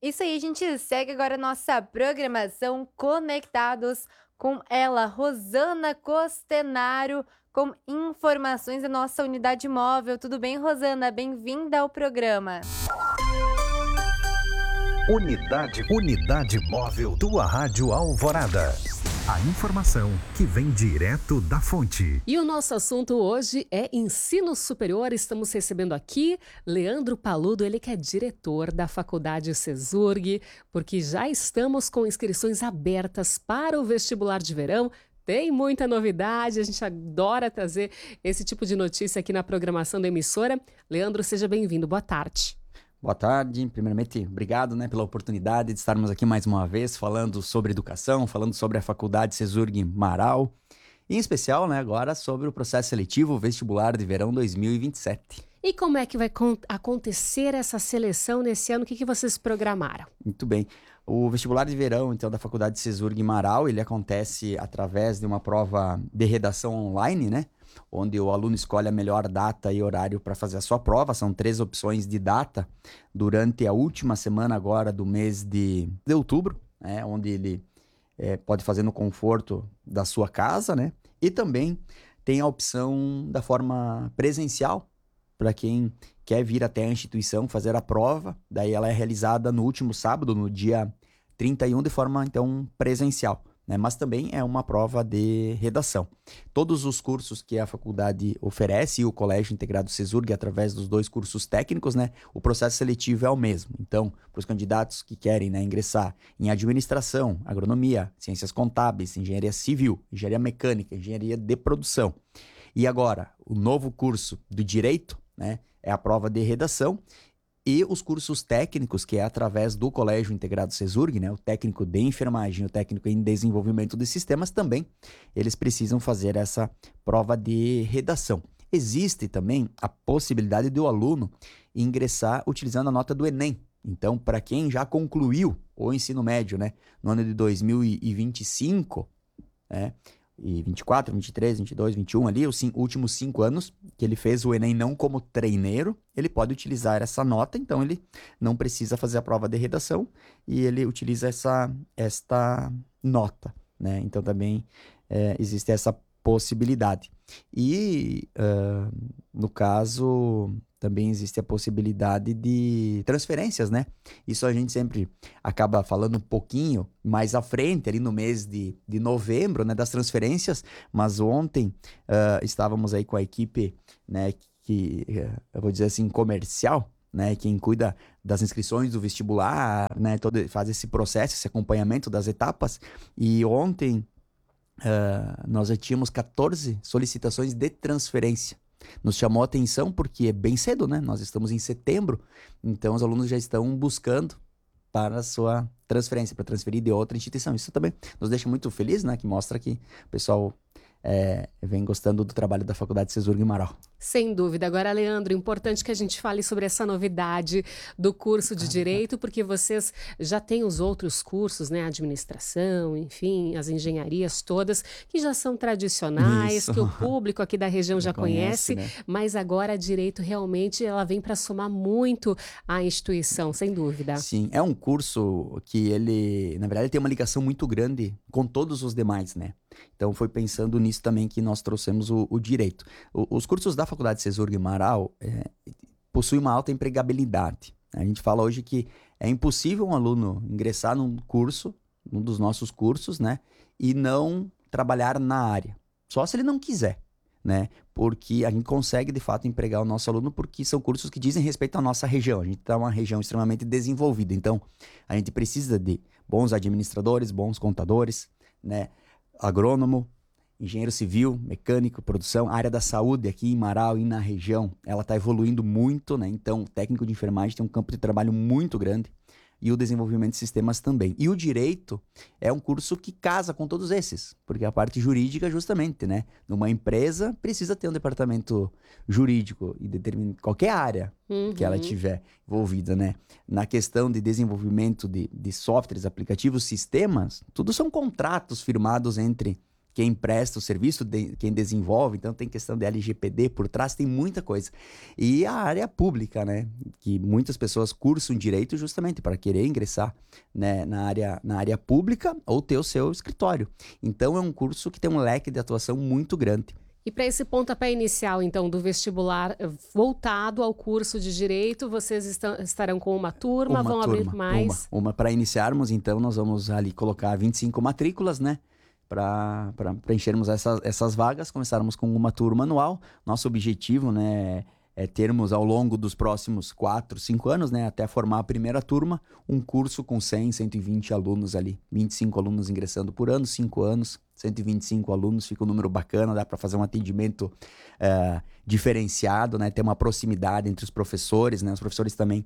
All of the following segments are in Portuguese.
Isso aí, a gente segue agora a nossa programação Conectados com ela, Rosana Costenaro, com informações da nossa unidade móvel. Tudo bem, Rosana? Bem-vinda ao programa. Unidade móvel, tua Rádio Alvorada. A informação que vem direto da fonte. E o nosso assunto hoje é ensino superior. Estamos recebendo aqui Leandro Paludo, ele que é diretor da Faculdade CESURG, porque já estamos com inscrições abertas para o vestibular de verão. Tem muita novidade, a gente adora trazer esse tipo de notícia aqui na programação da emissora. Leandro, seja bem-vindo, boa tarde. Boa tarde, primeiramente obrigado pela oportunidade de estarmos aqui mais uma vez falando sobre educação, falando sobre a Faculdade CESURG Marau, e em especial agora sobre o processo seletivo vestibular de verão 2027. E como é que vai acontecer essa seleção nesse ano? O que vocês programaram? Muito bem. O vestibular de verão, então, da Faculdade CESURG Marau, ele acontece através de uma prova de redação online, onde o aluno escolhe a melhor data e horário para fazer a sua prova. São 3 opções de data durante a última semana agora do mês de outubro, onde ele pode fazer no conforto da sua casa, e também tem a opção da forma presencial, para quem quer vir até a instituição fazer a prova. Daí ela é realizada no último sábado, no dia 31, de forma, então, presencial. Mas também é uma prova de redação. Todos os cursos que a faculdade oferece e o Colégio Integrado CESURG, através dos 2 cursos técnicos, o processo seletivo é o mesmo. Então, para os candidatos que querem ingressar em administração, agronomia, ciências contábeis, engenharia civil, engenharia mecânica, engenharia de produção. E agora, o novo curso do direito, é a prova de redação. E os cursos técnicos, que é através do Colégio Integrado CESURG, o técnico de enfermagem, o técnico em desenvolvimento de sistemas também, eles precisam fazer essa prova de redação. Existe também a possibilidade do aluno ingressar utilizando a nota do Enem. Então, para quem já concluiu o ensino médio, no ano de 2025, e 24, 23, 22, 21 ali, os últimos 5 anos que ele fez o Enem não como treineiro, ele pode utilizar essa nota, então ele não precisa fazer a prova de redação e ele utiliza esta nota, Então também existe essa possibilidade. E no caso também existe a possibilidade de transferências, Isso a gente sempre acaba falando um pouquinho mais à frente, ali no mês de novembro, das transferências, mas ontem estávamos aí com a equipe, que eu vou dizer assim, comercial, quem cuida das inscrições do vestibular, faz esse processo, esse acompanhamento das etapas, e ontem nós já tínhamos 14 solicitações de transferência. Nos chamou a atenção porque é bem cedo, Nós estamos em setembro, então os alunos já estão buscando para a sua transferência, para transferir de outra instituição. Isso também nos deixa muito feliz, que mostra que o pessoal vem gostando do trabalho da Faculdade CESURG Marau. Sem dúvida. Agora, Leandro, importante que a gente fale sobre essa novidade do curso de Direito, porque vocês já têm os outros cursos, administração, enfim, as engenharias todas, que já são tradicionais, Isso. que o público aqui da região já conhece, conhece, mas agora a Direito realmente ela vem para somar muito à instituição, sem dúvida. Sim, é um curso que ele, na verdade, tem uma ligação muito grande com todos os demais, Então foi pensando nisso também que nós trouxemos o direito. Os cursos da Faculdade CESURG Marau possuem uma alta empregabilidade. A gente fala hoje que é impossível um aluno ingressar num dos nossos cursos, e não trabalhar na área. Só se ele não quiser, Porque a gente consegue, de fato, empregar o nosso aluno porque são cursos que dizem respeito à nossa região. A gente está uma região extremamente desenvolvida, então a gente precisa de bons administradores, bons contadores, agrônomo, engenheiro civil, mecânico, produção, a área da saúde aqui em Marau e na região, ela está evoluindo muito, Então, o técnico de enfermagem tem um campo de trabalho muito grande e o desenvolvimento de sistemas também. E o direito é um curso que casa com todos esses, porque a parte jurídica, justamente, Numa empresa, precisa ter um departamento jurídico e determina qualquer área que ela tiver envolvida, Na questão de desenvolvimento de softwares, aplicativos, sistemas, tudo são contratos firmados entre quem presta o serviço, quem desenvolve, então tem questão de LGPD por trás, tem muita coisa. E a área pública, né, que muitas pessoas cursam direito justamente para querer ingressar, né, na área pública ou ter o seu escritório. Então é um curso que tem um leque de atuação muito grande. E para esse pontapé inicial, então, do vestibular voltado ao curso de Direito, vocês estarão com uma turma, vão abrir mais? Uma. Para iniciarmos, então, nós vamos ali colocar 25 matrículas, né? Para preenchermos essas vagas, começarmos com uma turma anual. Nosso objetivo, né, é termos ao longo dos próximos 4, 5 anos, né, até formar a primeira turma, um curso com 100, 120 alunos ali, 25 alunos ingressando por ano, 5 anos, 125 alunos, fica um número bacana, dá para fazer um atendimento diferenciado, né, ter uma proximidade entre os professores, né, os professores também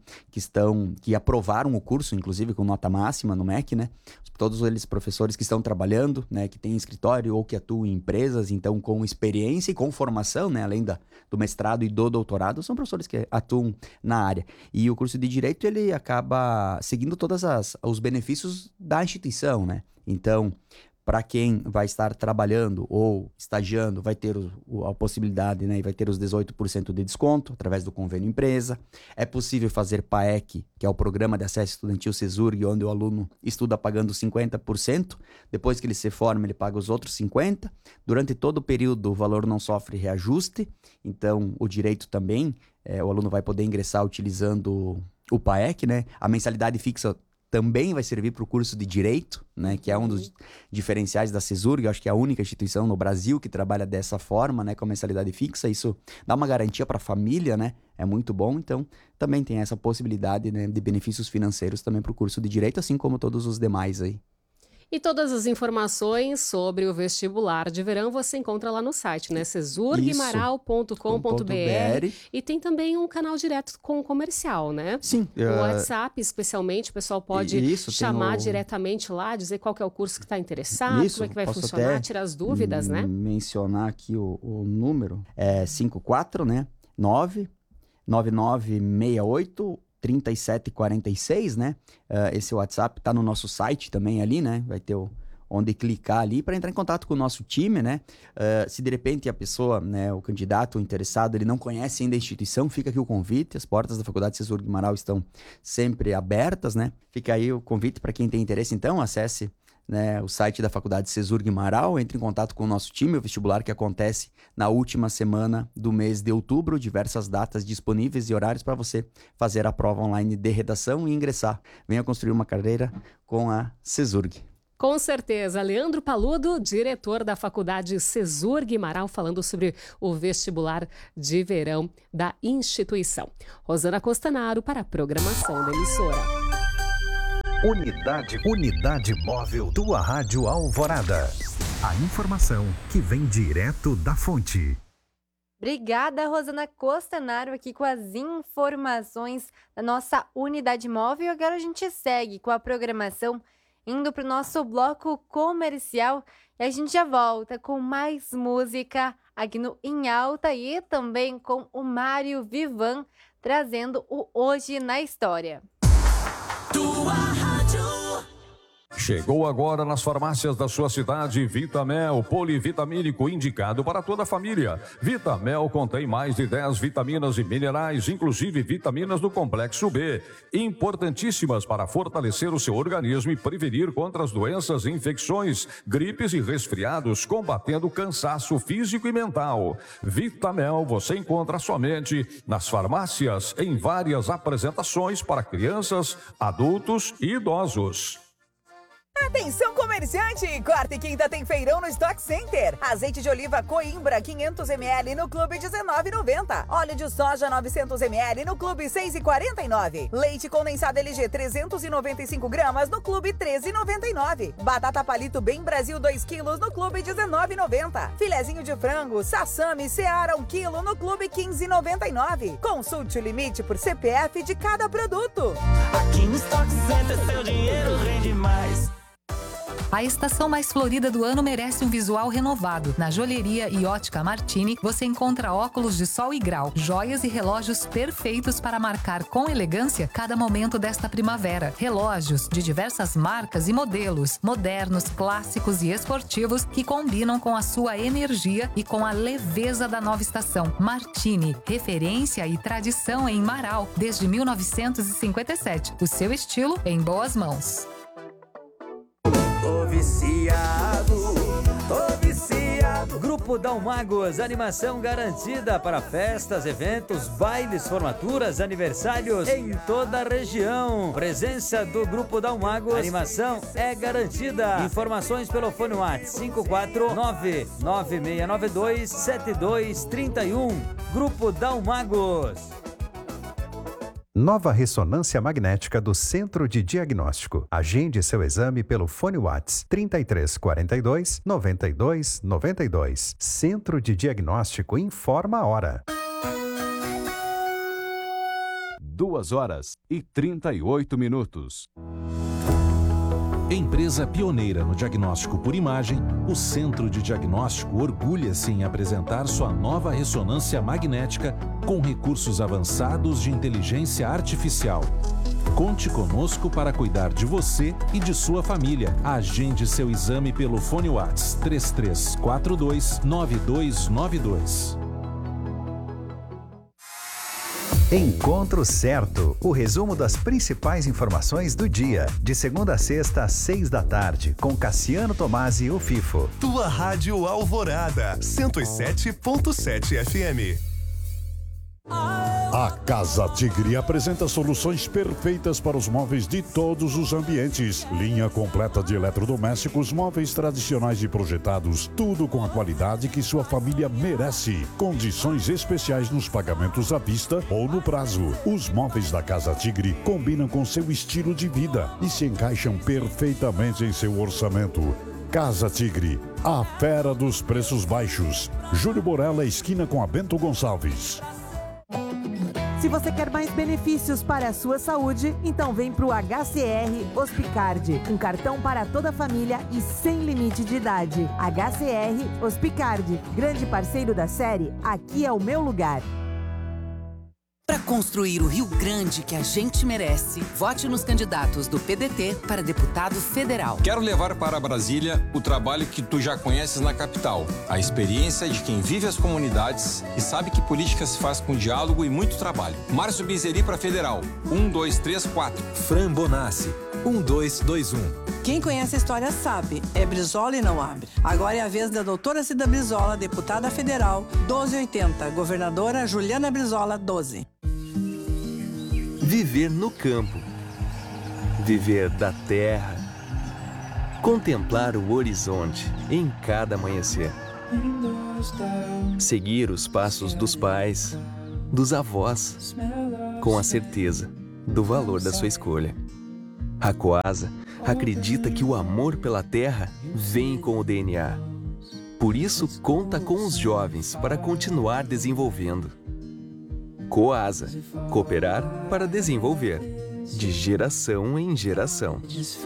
que aprovaram o curso, inclusive com nota máxima no MEC, né, todos eles professores que estão trabalhando, né, que têm escritório ou que atuam em empresas, então com experiência e com formação, né, além do mestrado e do doutorado, são professores que atuam na área. E o curso de Direito, ele acaba seguindo todos os benefícios da instituição, né, então para quem vai estar trabalhando ou estagiando, vai ter a possibilidade, né, e vai ter os 18% de desconto através do convênio empresa. É possível fazer PAEC, que é o Programa de Acesso Estudantil CESURG, onde o aluno estuda pagando 50%. Depois que ele se forma, ele paga os outros 50%. Durante todo o período, o valor não sofre reajuste. Então, o direito também, o aluno vai poder ingressar utilizando o PAEC, né? A mensalidade fixa também vai servir para o curso de Direito, né, que é um dos diferenciais da CESURG. Eu acho que é a única instituição no Brasil que trabalha dessa forma, né, com a mensalidade fixa. Isso dá uma garantia para a família, né, é muito bom. Então, também tem essa possibilidade, né, de benefícios financeiros também para o curso de Direito, assim como todos os demais aí. E todas as informações sobre o vestibular de verão você encontra lá no site, né? cesurgmaral.com.br. E tem também um canal direto com o comercial, né? Sim. O WhatsApp, especialmente, o pessoal pode chamar diretamente lá, dizer qual que é o curso que está interessado, como é que vai funcionar, tirar as dúvidas, né? Mencionar aqui o número, é 54, né? 99968 3746, né? Esse WhatsApp tá no nosso site também ali, né? Vai ter onde clicar ali para entrar em contato com o nosso time, né? Se de repente a pessoa, né, o candidato, o interessado, ele não conhece ainda a instituição, fica aqui o convite. As portas da Faculdade CESURG Marau estão sempre abertas, né? Fica aí o convite para quem tem interesse, então, acesse, né, o site da Faculdade CESURG Marau, entre em contato com o nosso time, o vestibular que acontece na última semana do mês de outubro, diversas datas disponíveis e horários para você fazer a prova online de redação e ingressar. Venha construir uma carreira com a CESURG. Com certeza. Leandro Paludo, diretor da Faculdade CESURG Marau, falando sobre o vestibular de verão da instituição. Rosana Costanaro para a programação da emissora. Unidade móvel tua Rádio Alvorada. A informação que vem direto da fonte. Obrigada, Rosana Costanaro, aqui com as informações da nossa unidade móvel. Agora a gente segue com a programação, indo para o nosso bloco comercial. E a gente já volta com mais música aqui no Em Alta e também com o Mário Vivan, trazendo o Hoje na História. Tua rádio. Chegou agora nas farmácias da sua cidade Vitamel polivitamínico, indicado para toda a família. Vitamel contém mais de 10 vitaminas e minerais, inclusive vitaminas do complexo B, importantíssimas para fortalecer o seu organismo e prevenir contra as doenças e infecções, gripes e resfriados, combatendo cansaço físico e mental. Vitamel você encontra somente nas farmácias, em várias apresentações para crianças, adultos e idosos. Atenção comerciante! Quarta e quinta tem feirão no Stock Center. Azeite de oliva Coimbra 500ml no Clube R$19,90. Óleo de soja 900ml no Clube R$6,49. Leite condensado LG 395 gramas no Clube R$13,99. Batata palito Bem Brasil 2 quilos no Clube R$19,90. Filezinho de frango Sassami Seara 1 quilo no Clube R$15,99. Consulte o limite por CPF de cada produto. Aqui no Stock Center seu dinheiro rende mais. A estação mais florida do ano merece um visual renovado. Na joalheria e ótica Martini, você encontra óculos de sol e grau, joias e relógios perfeitos para marcar com elegância cada momento desta primavera. Relógios de diversas marcas e modelos, modernos, clássicos e esportivos que combinam com a sua energia e com a leveza da nova estação. Martini, referência e tradição em Marau desde 1957. O seu estilo em boas mãos. Tô viciado. Grupo Dalmagos, animação garantida para festas, eventos, bailes, formaturas, aniversários em toda a região. Presença do Grupo Dalmagos, animação é garantida. Informações pelo fone WhatsApp 549-9692-7231. Grupo Dalmagos. Nova ressonância magnética do Centro de Diagnóstico. Agende seu exame pelo fone WhatsApp 3342 9292. Centro de Diagnóstico informa a hora. 2h38. Empresa pioneira no diagnóstico por imagem, o Centro de Diagnóstico orgulha-se em apresentar sua nova ressonância magnética com recursos avançados de inteligência artificial. Conte conosco para cuidar de você e de sua família. Agende seu exame pelo fone WhatsApp 3342 9292. Encontro Certo, o resumo das principais informações do dia, de segunda a sexta às 6 da tarde, com Cassiano Tomasi e o Fifo. Tua Rádio Alvorada, 107.7 FM. A Casa Tigre apresenta soluções perfeitas para os móveis de todos os ambientes. Linha completa de eletrodomésticos, móveis tradicionais e projetados, tudo com a qualidade que sua família merece. Condições especiais nos pagamentos à vista ou no prazo. Os móveis da Casa Tigre combinam com seu estilo de vida e se encaixam perfeitamente em seu orçamento. Casa Tigre, a fera dos preços baixos. Júlio Borella, esquina com a Bento Gonçalves. Se você quer mais benefícios para a sua saúde, então vem para o HCR Hospicard, um cartão para toda a família e sem limite de idade. HCR Hospicard, grande parceiro da série Aqui é o Meu Lugar. Para construir o Rio Grande que a gente merece, vote nos candidatos do PDT para deputado federal. Quero levar para Brasília o trabalho que tu já conheces na capital. A experiência de quem vive as comunidades e sabe que política se faz com diálogo e muito trabalho. Márcio Bizeri para federal. 1, 2, 3, 4. Fran Bonassi. 1, 2, 2, 1. Quem conhece a história sabe, é Brizola e não abre. Agora é a vez da doutora Cida Brizola, deputada federal, 1280. Governadora Juliana Brizola, 12. Viver no campo, viver da terra, contemplar o horizonte em cada amanhecer, seguir os passos dos pais, dos avós, com a certeza do valor da sua escolha. A Coasa acredita que o amor pela terra vem com o DNA. Por isso, conta com os jovens para continuar desenvolvendo. Coasa, cooperar para desenvolver, de geração em geração.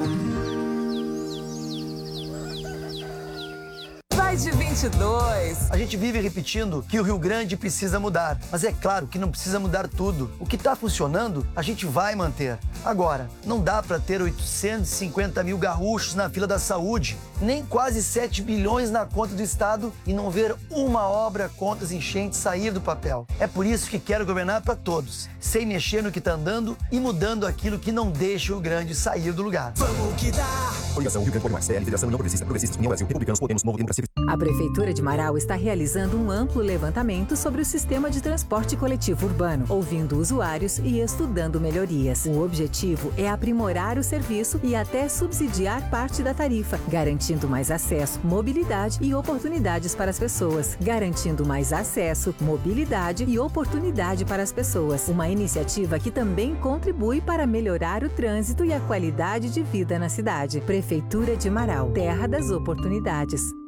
Mais de 22. A gente vive repetindo que o Rio Grande precisa mudar, mas é claro que não precisa mudar tudo. O que está funcionando, a gente vai manter. Agora, não dá para ter 850 mil gaúchos na fila da saúde, nem quase 7 bilhões na conta do Estado e não ver uma obra contra as enchentes sair do papel. É por isso que quero governar para todos, sem mexer no que está andando e mudando aquilo que não deixa o Rio Grande sair do lugar. Vamos que dá! Coligação Rio Grande Pode Mais, CL, Federação União Progressista, Progressistas, União Brasil, Republicanos, Podemos, Novo Democracia. A Prefeitura de Marau está realizando um amplo levantamento sobre o sistema de transporte coletivo urbano, ouvindo usuários e estudando melhorias. O objetivo é aprimorar o serviço e até subsidiar parte da tarifa, garantindo mais acesso, mobilidade e oportunidades para as pessoas. Garantindo mais acesso, mobilidade e oportunidade para as pessoas. Uma iniciativa que também contribui para melhorar o trânsito e a qualidade de vida na cidade. Prefeitura de Marau, terra das oportunidades.